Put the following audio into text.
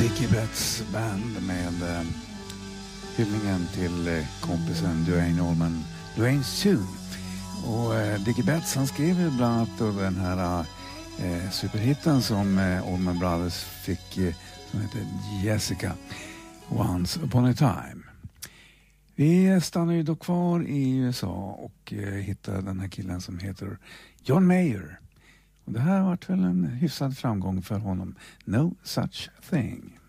Dickie Betts band med hyllningen till kompisen Duane Soon. Och Dickie Betts, han skrev ju bland annat den här superhitten som Allman Brothers fick, som heter Jessica, Once upon a time. Vi stannar ju då kvar i USA och hittar den här killen som heter John Mayer. Och det här har varit väl en hyfsad framgång för honom. No Such Thing.